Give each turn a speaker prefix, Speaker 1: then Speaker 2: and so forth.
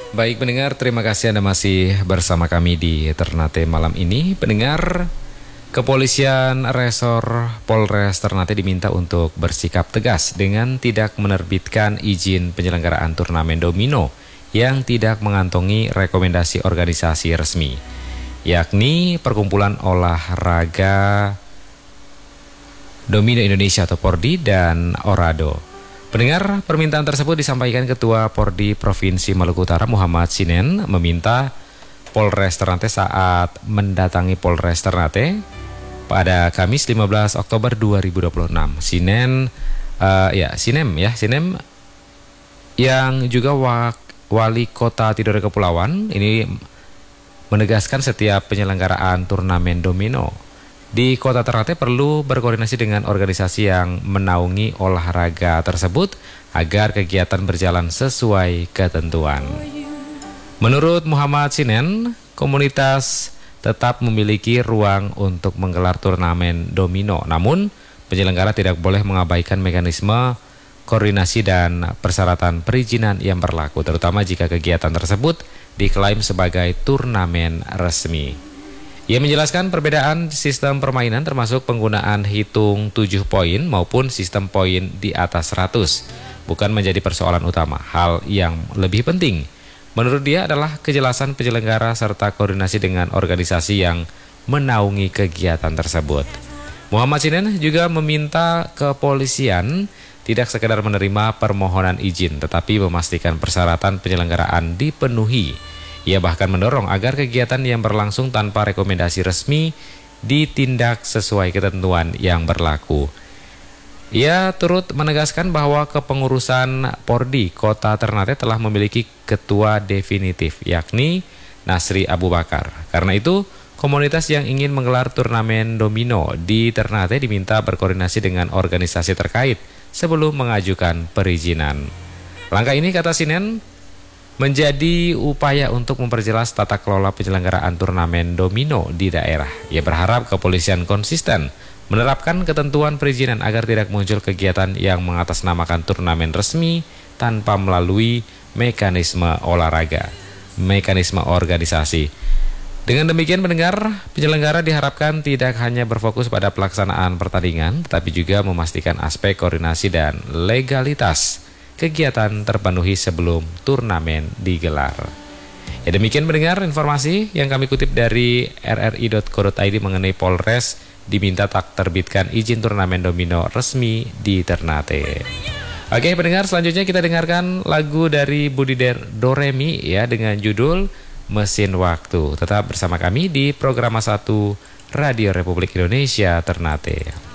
Speaker 1: Baik pendengar, terima kasih Anda masih bersama kami di Ternate malam ini. Pendengar, Kepolisian Resor Polres Ternate diminta untuk bersikap tegas dengan tidak menerbitkan izin penyelenggaraan turnamen domino yang tidak mengantongi rekomendasi organisasi resmi, yakni Perkumpulan Olahraga Domino Indonesia atau Pordi dan Orado. Pendengar, permintaan tersebut disampaikan Ketua Pordi Provinsi Maluku Utara Muhammad Sinen meminta Polres Ternate saat mendatangi Polres Ternate pada Kamis 15 Oktober 2026. Sinem yang juga Wali Kota Tidore Kepulauan ini menegaskan setiap penyelenggaraan turnamen domino di Kota Ternate perlu berkoordinasi dengan organisasi yang menaungi olahraga tersebut agar kegiatan berjalan sesuai ketentuan. Menurut Muhammad Sinen, komunitas tetap memiliki ruang untuk menggelar turnamen domino, namun penyelenggara tidak boleh mengabaikan mekanisme koordinasi dan persyaratan perizinan yang berlaku, terutama jika kegiatan tersebut diklaim sebagai turnamen resmi. Ia menjelaskan perbedaan sistem permainan termasuk penggunaan hitung 7 poin maupun sistem poin di atas 100 bukan menjadi persoalan utama. Hal yang lebih penting menurut dia adalah kejelasan penyelenggara serta koordinasi dengan organisasi yang menaungi kegiatan tersebut. Muhammad Sinen juga meminta kepolisian tidak sekedar menerima permohonan izin tetapi memastikan persyaratan penyelenggaraan dipenuhi. Ia bahkan mendorong agar kegiatan yang berlangsung tanpa rekomendasi resmi ditindak sesuai ketentuan yang berlaku. Ia turut menegaskan bahwa kepengurusan Pordi Kota Ternate telah memiliki ketua definitif, yakni Nasri Abu Bakar. Karena itu, komunitas yang ingin menggelar turnamen domino di Ternate diminta berkoordinasi dengan organisasi terkait sebelum mengajukan perizinan. Langkah ini, kata Sinen, menjadi upaya untuk memperjelas tata kelola penyelenggaraan turnamen domino di daerah. Ia berharap kepolisian konsisten menerapkan ketentuan perizinan agar tidak muncul kegiatan yang mengatasnamakan turnamen resmi tanpa melalui mekanisme organisasi. Dengan demikian pendengar, penyelenggara diharapkan tidak hanya berfokus pada pelaksanaan pertandingan, tetapi juga memastikan aspek koordinasi dan legalitas kegiatan terpenuhi sebelum turnamen digelar. Ya, demikian mendengar informasi yang kami kutip dari rri.co.id mengenai Polres diminta tak terbitkan izin turnamen domino resmi di Ternate. Oke pendengar, selanjutnya kita dengarkan lagu dari Budi Doremi ya dengan judul Mesin Waktu. Tetap bersama kami di Programa 1 Radio Republik Indonesia Ternate.